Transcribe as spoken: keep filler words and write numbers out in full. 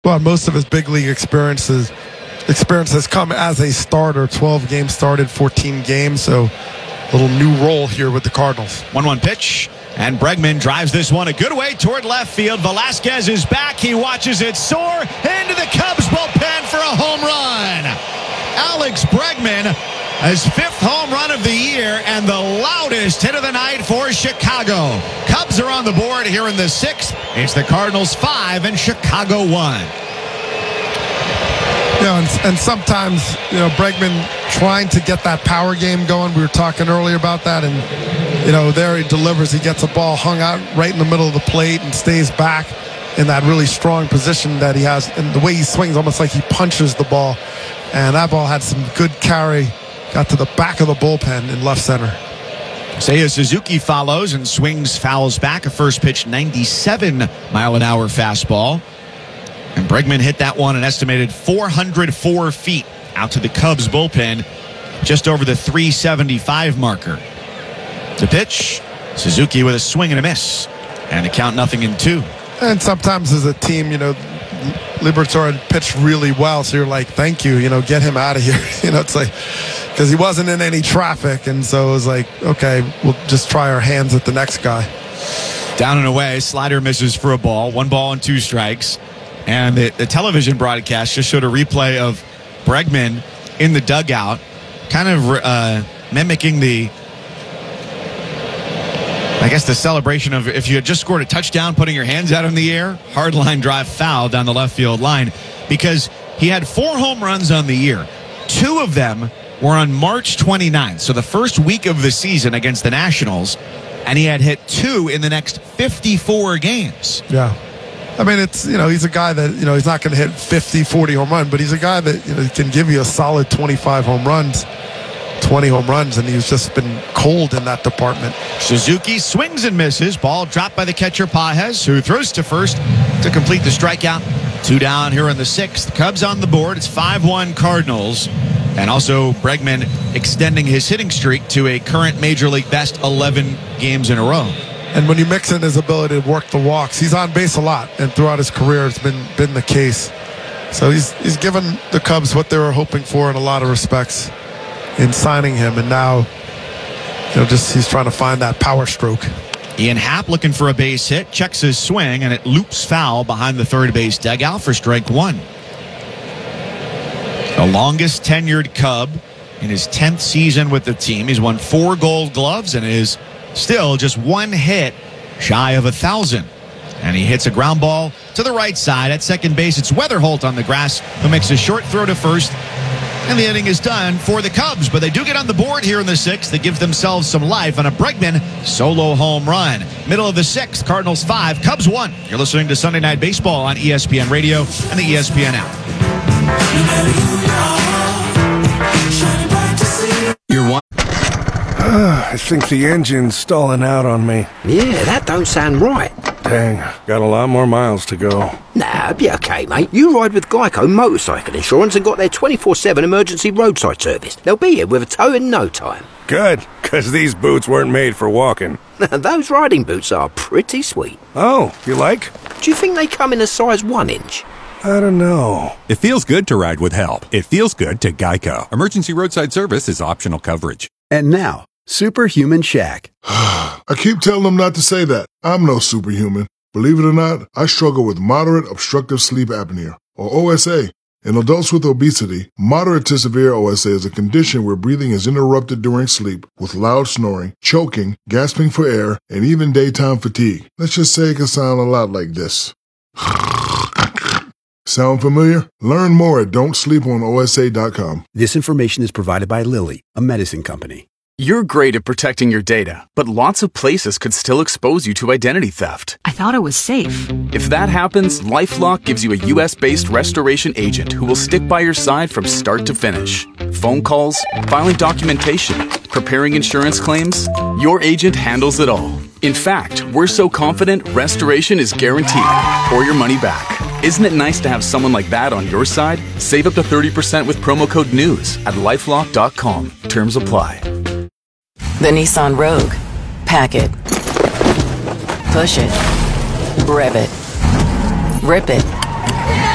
Well, most of his big league experiences experience has come as a starter. twelve games started, fourteen games. So a little new role here with the Cardinals. one one pitch. And Bregman drives this one a good way toward left field. Velasquez is back. He watches it soar into the Cubs bullpen for a home run. Alex Bregman, his fifth home run of the year and the loudest hit of the night for Chicago. Cubs are on the board here in the sixth. It's the Cardinals five and Chicago one. You know, and, and sometimes, you know, Bregman trying to get that power game going. We were talking earlier about that, and, you know, there he delivers. He gets a ball hung out right in the middle of the plate and stays back in that really strong position that he has. And the way he swings, almost like he punches the ball. And that ball had some good carry, got to the back of the bullpen in left center. Seiya Suzuki follows and swings, fouls back. A first pitch, ninety-seven mile an hour fastball. And Bregman hit that one an estimated four hundred four feet out to the Cubs bullpen, just over the three seventy-five marker. The pitch, Suzuki with a swing and a miss. And the count nothing in two. And sometimes as a team, you know, Liberatore pitched really well, so you're like, thank you, you know, get him out of here. You know, it's like, because he wasn't in any traffic, and so it was like, okay, we'll just try our hands at the next guy. Down and away, slider misses for a ball, one ball and two strikes. And the, the television broadcast just showed a replay of Bregman in the dugout, kind of uh, mimicking the, I guess, the celebration of if you had just scored a touchdown, putting your hands out in the air. Hard line drive foul down the left field line, because he had four home runs on the year. Two of them were on March twenty-ninth, so the first week of the season against the Nationals, and he had hit two in the next fifty-four games. Yeah. I mean, it's, you know, he's a guy that, you know, he's not going to hit fifty, forty home run, but he's a guy that, you know, can give you a solid twenty-five home runs, twenty home runs, and he's just been cold in that department. Suzuki swings and misses. Ball dropped by the catcher Pages, who throws to first to complete the strikeout. Two down here in the sixth. Cubs on the board. It's five one Cardinals. And also Bregman extending his hitting streak to a current Major League best eleven games in a row. And when you mix in his ability to work the walks, he's on base a lot, and throughout his career it's been been the case. So he's he's given the Cubs what they were hoping for in a lot of respects in signing him, and now, you know, just he's trying to find that power stroke. Ian Happ looking for a base hit, checks his swing, and it loops foul behind the third base dugout for strike one. The longest tenured Cub in his tenth season with the team. He's won four Gold Gloves and is still just one hit shy of a thousand. And he hits a ground ball to the right side. At second base, it's Weatherholt on the grass, who makes a short throw to first. And the inning is done for the Cubs. But they do get on the board here in the sixth. They give themselves some life on a Bregman solo home run. Middle of the sixth, Cardinals five, Cubs one. You're listening to Sunday Night Baseball on E S P N Radio and the E S P N app. You're one. I think the engine's stalling out on me. Yeah, that don't sound right. Dang, got a lot more miles to go. Nah, be okay, mate. You ride with Geico Motorcycle Insurance and got their twenty-four seven emergency roadside service. They'll be here with a tow in no time. Good, because these boots weren't made for walking. Those riding boots are pretty sweet. Oh, you like? Do you think they come in a size one inch? I don't know. It feels good to ride with help. It feels good to Geico. Emergency roadside service is optional coverage. And now, Superhuman Shaq. I keep telling them not to say that. I'm no superhuman. Believe it or not, I struggle with moderate obstructive sleep apnea, or O S A. In adults with obesity, moderate to severe O S A is a condition where breathing is interrupted during sleep with loud snoring, choking, gasping for air, and even daytime fatigue. Let's just say it can sound a lot like this. Sound familiar? Learn more at don't sleep on O S A dot com. This information is provided by Lilly, a medicine company. You're great at protecting your data, but lots of places could still expose you to identity theft. I thought it was safe. If that happens, LifeLock gives you a U S-based restoration agent who will stick by your side from start to finish. Phone calls, filing documentation, preparing insurance claims, your agent handles it all. In fact, we're so confident restoration is guaranteed or your money back. Isn't it nice to have someone like that on your side? Save up to thirty percent with promo code NEWS at lifelock dot com. Terms apply. The Nissan Rogue. Pack it. Push it. Rev it. Rip it.